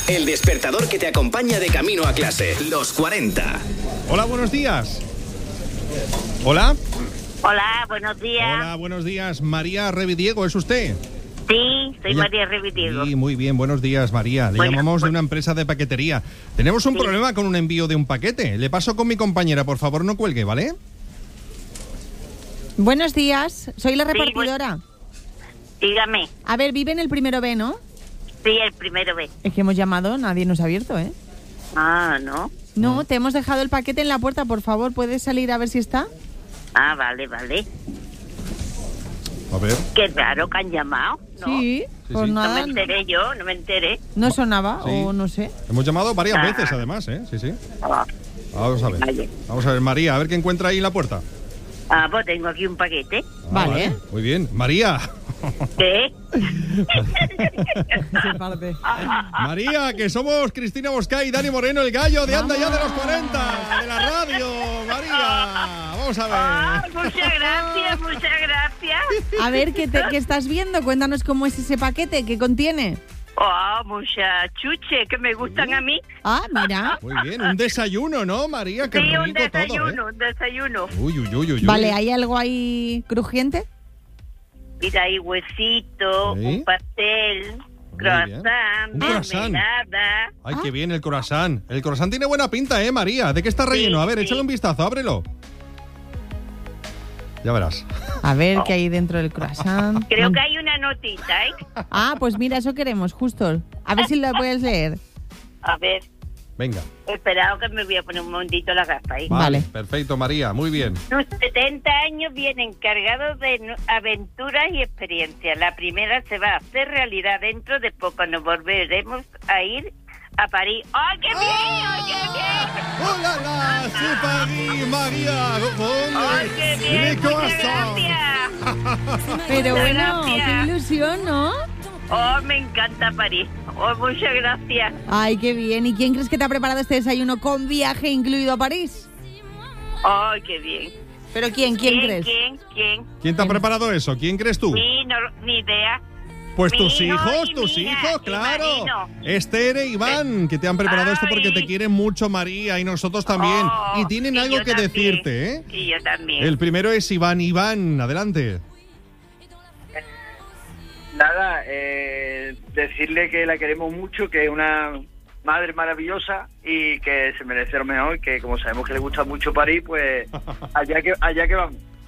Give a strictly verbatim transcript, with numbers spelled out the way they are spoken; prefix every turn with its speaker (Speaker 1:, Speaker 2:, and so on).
Speaker 1: El despertador que te acompaña de camino a clase. Los cuarenta.
Speaker 2: Hola, buenos días. Hola.
Speaker 3: Hola, buenos días.
Speaker 2: Hola, buenos días. María Revidiego, ¿es usted?
Speaker 3: Sí, soy
Speaker 2: Ella...
Speaker 3: María Revidiego.
Speaker 2: Sí, muy bien, buenos días, María. Le
Speaker 3: bueno,
Speaker 2: llamamos
Speaker 3: bueno.
Speaker 2: de una empresa de paquetería. Tenemos un
Speaker 3: sí.
Speaker 2: problema con un envío de un paquete. Le paso con mi compañera, por favor, no cuelgue, ¿vale?
Speaker 4: Buenos días, soy la
Speaker 3: Sí,
Speaker 4: repartidora.
Speaker 3: Dígame.
Speaker 4: A ver, vive en el primero B, ¿no?
Speaker 3: Sí, el primero B.
Speaker 4: Es que hemos llamado, nadie nos ha abierto, ¿eh?
Speaker 3: Ah, ¿no?
Speaker 4: No, te hemos dejado el paquete en la puerta, por favor, ¿puedes salir a ver si está?
Speaker 3: Ah, vale, vale.
Speaker 2: A ver.
Speaker 3: Qué raro que han llamado, ¿no?
Speaker 4: Sí,
Speaker 2: Sí,
Speaker 4: pues
Speaker 2: sí.
Speaker 3: No me
Speaker 4: nada,
Speaker 3: enteré yo, no me enteré.
Speaker 4: no sonaba
Speaker 2: Sí.
Speaker 4: o no sé.
Speaker 2: Hemos llamado varias
Speaker 3: Ah.
Speaker 2: veces, además, ¿eh? Sí, sí.
Speaker 3: Ah,
Speaker 2: Vamos a ver.
Speaker 3: Vale.
Speaker 2: Vamos a ver, María, a ver qué encuentra ahí en la puerta.
Speaker 3: ah, pues tengo aquí un paquete.
Speaker 2: Ah,
Speaker 4: Vale.
Speaker 2: Muy bien. María.
Speaker 3: ¿Qué?
Speaker 4: Se parte.
Speaker 2: María, que somos Cristina Bosca y Dani Moreno, el gallo de Anda Ya de los cuarenta, de la radio. María, vamos a
Speaker 3: Ah,
Speaker 2: ver.
Speaker 3: muchas gracias, muchas gracias.
Speaker 4: A ver, ¿qué, te- qué estás viendo? Cuéntanos cómo es ese paquete, ¿qué contiene?
Speaker 3: Oh, muchas chuches que me gustan a mí.
Speaker 4: Ah, mira.
Speaker 2: Muy bien, un desayuno, ¿no, María? Qué
Speaker 3: Sí,
Speaker 2: rico
Speaker 3: un desayuno,
Speaker 2: todo, ¿eh?
Speaker 3: un desayuno.
Speaker 2: Uy, uy, uy, uy.
Speaker 4: Vale, ¿hay algo ahí crujiente?
Speaker 3: Mira, hay huesito,
Speaker 2: Sí.
Speaker 3: un pastel,
Speaker 2: Muy
Speaker 3: croissant,
Speaker 2: bien. Un croissant.
Speaker 3: mermelada.
Speaker 2: Ay,
Speaker 4: Ah.
Speaker 2: qué bien el croissant. El croissant tiene buena pinta, ¿eh, María? ¿De qué está relleno? A ver,
Speaker 3: sí.
Speaker 2: échale un vistazo, ábrelo. Ya verás.
Speaker 4: A ver, ¿qué hay dentro del croissant?
Speaker 3: Creo
Speaker 4: Mon-
Speaker 3: que hay una notita, ¿eh?
Speaker 4: Ah, pues mira, eso queremos, justo. A ver si lo puedes leer.
Speaker 3: A ver,
Speaker 2: Venga.
Speaker 3: esperado que me voy a poner un momentito la gafa, ¿eh?
Speaker 4: Vale.
Speaker 2: Perfecto, María, muy bien.
Speaker 3: Sus setenta años vienen cargados de nu- aventuras y experiencias. La primera se va a hacer realidad dentro de poco. Nos volveremos a ir a París. ¡Ay, qué bien! ¡Ay, qué bien!
Speaker 2: ¡Hola, la! ¡C'est Paris, María!
Speaker 3: ¡Ay, qué bien!
Speaker 2: Le
Speaker 3: ¡Muchas
Speaker 2: croissant.
Speaker 3: gracias!
Speaker 4: Pero bueno,
Speaker 3: Gracias.
Speaker 4: qué ilusión, ¿no?
Speaker 3: ¡Oh, me encanta París! ¡Oh, muchas gracias!
Speaker 4: Ay, qué bien. ¿Y quién crees que te ha preparado este desayuno con viaje incluido a París?
Speaker 3: ¡Ay, qué bien!
Speaker 4: ¿Pero quién? ¿Quién, crees?
Speaker 3: ¿Quién? ¿Quién?
Speaker 2: ¿Quién te ha preparado eso? ¿Quién crees tú?
Speaker 3: Sí, no, ni idea.
Speaker 2: Pues
Speaker 3: Mi
Speaker 2: tus
Speaker 3: hijo
Speaker 2: hijos,
Speaker 3: y
Speaker 2: tus
Speaker 3: mi hija,
Speaker 2: hijos,
Speaker 3: y
Speaker 2: claro.
Speaker 3: Marino.
Speaker 2: Esther e Iván, que te han preparado esto porque
Speaker 3: Ay.
Speaker 2: te quieren mucho, María, y nosotros también.
Speaker 3: Oh,
Speaker 2: y tienen
Speaker 3: y
Speaker 2: algo
Speaker 3: yo
Speaker 2: que
Speaker 3: también.
Speaker 2: decirte, ¿eh?
Speaker 3: Sí, yo también.
Speaker 2: El primero es Iván. Iván, adelante.
Speaker 5: Nada, eh, decirle que la queremos mucho, que es una madre maravillosa y que se merece lo mejor, que como sabemos que le gusta mucho París, pues allá que allá que vamos.